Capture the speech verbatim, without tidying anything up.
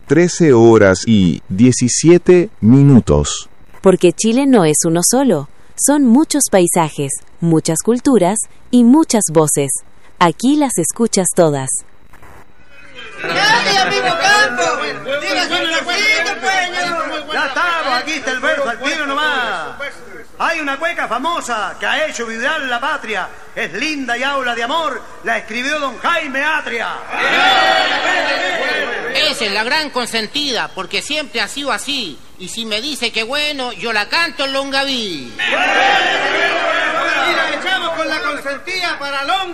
trece horas y diecisiete minutos. Porque Chile no es uno solo. Son muchos paisajes, muchas culturas y muchas voces. Aquí las escuchas todas. ¡Dale, amigo Campo! ¡Dígase una cueca, pues! Ya estamos, aquí está el verso, al tiro nomás. Hay una cueca famosa que ha hecho vibrar la patria. Es linda y habla de amor. La escribió don Jaime Atria. Esa es la gran consentida, porque siempre ha sido así. Y si me dice que bueno, yo la canto en Longaví. Y la echamos con la consentida para Longaví.